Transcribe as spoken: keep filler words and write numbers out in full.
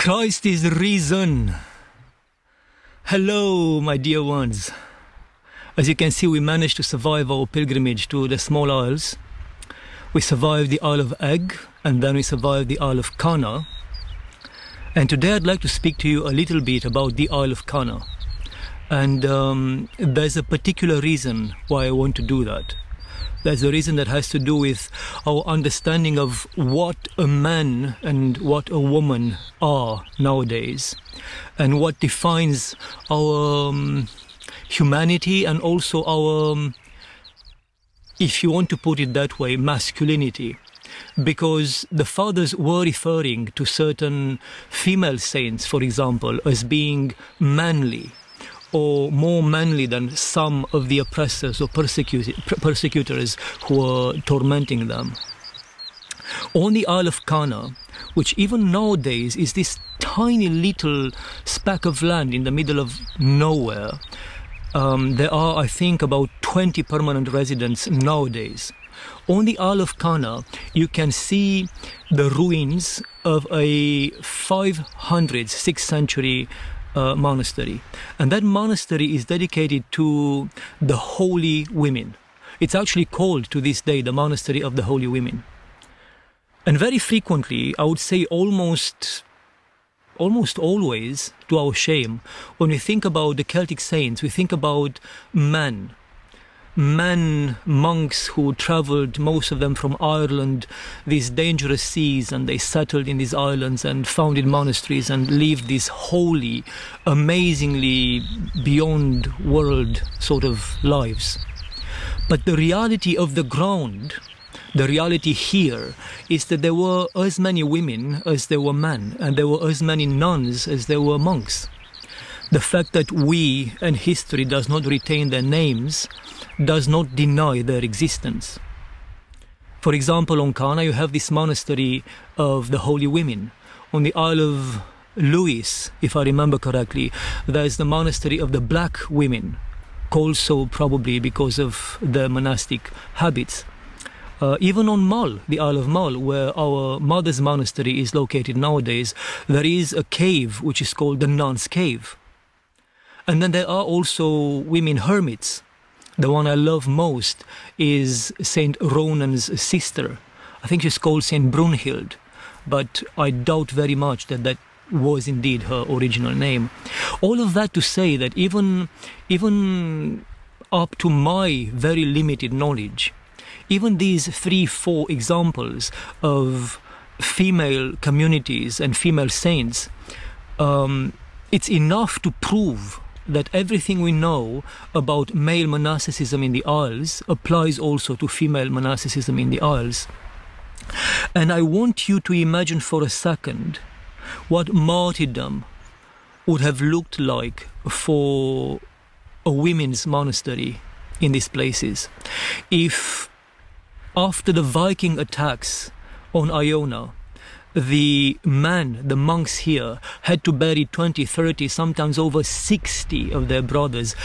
Christ is risen. Hello, my dear ones. As you can see, we managed to survive our pilgrimage to the small isles. We survived the Isle of Egg, and then we survived the Isle of Cana. And today I'd like to speak to you a little bit about the Isle of Cana. And um, there's a particular reason why I want to do that. There's a reason that has to do with our understanding of what a man and what a woman are nowadays, and what defines our um, humanity and also our, um, if you want to put it that way, masculinity. Because the fathers were referring to certain female saints, for example, as being manly, or more manly than some of the oppressors or persecutors who were tormenting them. On the Isle of Cana, which even nowadays is this tiny little speck of land in the middle of nowhere, um, there are, I think, about twenty permanent residents nowadays. On the Isle of Cana, you can see the ruins of a five hundred, sixth century Uh, monastery, and that monastery is dedicated to the holy women. It's actually called to this day the Monastery of the Holy Women. And very frequently, I would say almost almost always, to our shame, when we think about the Celtic saints, we think about men men monks who traveled, most of them from Ireland, these dangerous seas, and they settled in these islands and founded monasteries and lived these holy, amazingly beyond world sort of lives. But the reality of the ground, the reality here, is that there were as many women as there were men, and there were as many nuns as there were monks. The fact that we and history does not retain their names does not deny their existence. For example, on Cana you have this monastery of the Holy Women. On the Isle of Lewis, if I remember correctly, there's the monastery of the Black Women, called so probably because of their monastic habits. Uh, even on Mull, the Isle of Mull, where our mother's monastery is located nowadays, there is a cave which is called the Nuns' Cave. And then there are also women hermits. The one I love most is Saint Ronan's sister. I think she's called Saint Brunhild, but I doubt very much that that was indeed her original name. All of that to say that even, even up to my very limited knowledge, even these three, four examples of female communities and female saints, um, it's enough to prove that everything we know about male monasticism in the Isles applies also to female monasticism in the Isles. And I want you to imagine for a second what martyrdom would have looked like for a women's monastery in these places. If after the Viking attacks on Iona, the men, the monks here, had to bury twenty, thirty, sometimes over sixty of their brothers